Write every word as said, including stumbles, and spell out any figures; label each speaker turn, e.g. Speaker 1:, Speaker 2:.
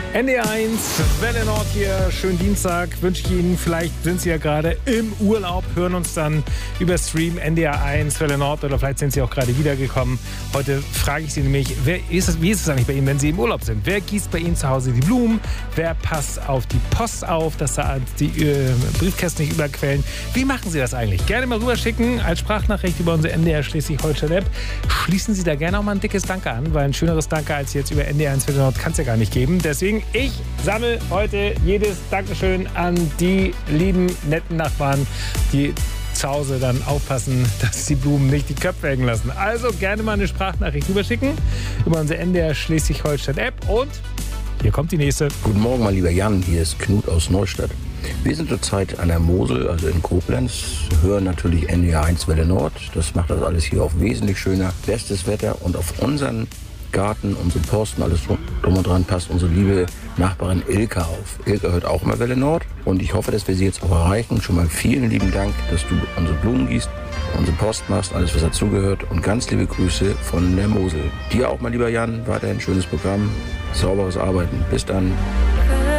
Speaker 1: N D R eins, Welle Nord hier, schönen Dienstag wünsche ich Ihnen. Vielleicht sind Sie ja gerade im Urlaub, hören uns dann über Stream N D R eins, Welle Nord, oder vielleicht sind Sie auch gerade wiedergekommen. Heute frage ich Sie nämlich, wer ist es, wie ist es eigentlich bei Ihnen, wenn Sie im Urlaub sind? Wer gießt bei Ihnen zu Hause die Blumen? Wer passt auf die Post auf, dass da die äh, Briefkästen nicht überquellen? Wie machen Sie das eigentlich? Gerne mal rüberschicken als Sprachnachricht über unsere N D R Schleswig-Holstein-App. Schließen Sie da gerne auch mal ein dickes Danke an, weil ein schöneres Danke als jetzt über N D R eins Welle Nord kann es ja gar nicht geben. Deswegen ich sammle heute jedes Dankeschön an die lieben, netten Nachbarn, die zu Hause dann aufpassen, dass die Blumen nicht die Köpfe hängen lassen. Also gerne mal eine Sprachnachricht rüberschicken über unsere N D R Schleswig-Holstein-App. Und hier kommt die nächste.
Speaker 2: Guten Morgen, mein lieber Jan, hier ist Knut aus Neustadt. Wir sind zurzeit an der Mosel, also in Koblenz, hören natürlich N D R eins Welle Nord. Das macht das alles hier auch wesentlich schöner. Bestes Wetter und auf unseren Garten, unsere Posten, alles drum und dran passt unsere liebe Nachbarin Ilka auf. Ilka hört auch immer Welle Nord und ich hoffe, dass wir sie jetzt auch erreichen. Schon mal vielen lieben Dank, dass du unsere Blumen gießt, unsere Post machst, alles was dazugehört, und ganz liebe Grüße von der Mosel. Dir auch, mein lieber Jan, weiterhin schönes Programm, sauberes Arbeiten. Bis dann.